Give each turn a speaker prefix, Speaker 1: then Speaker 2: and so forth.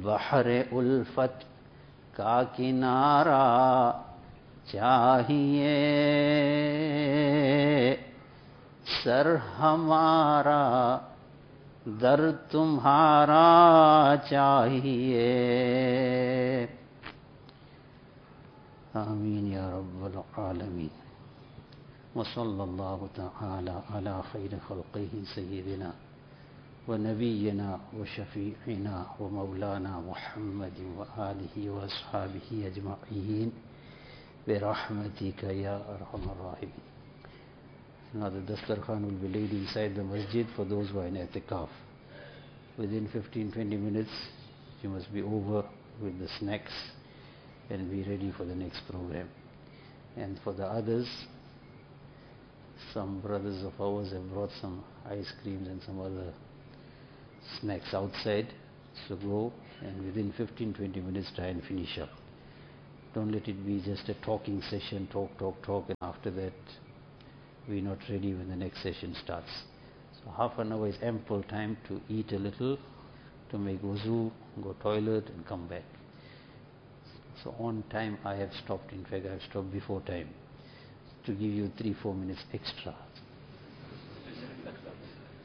Speaker 1: बहर उल्फत का किनारा चाहिए, सर हमारा दर तुम्हारा चाहिए। आमीन या रब्बल आलमीन। वसल्लल्लाहु तआला अला खैर खल्क़िही सय्यिदिना व नबीना व शफ़ीइना व मौलाना मुहम्मद व आलिहि व अस्हाबिहि अजमईन बिरहमतिका या अरहमर राहिमीन। Now the Dastarkhan will be laid inside the masjid for those who are in i'tikaf. Within 15-20 minutes you must be over with the snacks and be ready for the next program. And for the others, some brothers of ours have brought some ice creams and some other snacks outside. So go and within 15-20 minutes try and finish up. Don't let it be just a talking session, talk, and after that we're not ready when the next session starts. So half an hour is ample time to eat a little, to make wuzu, go toilet and come back. So on time I have stopped. In fact I have stopped before time to give you 3-4 minutes extra.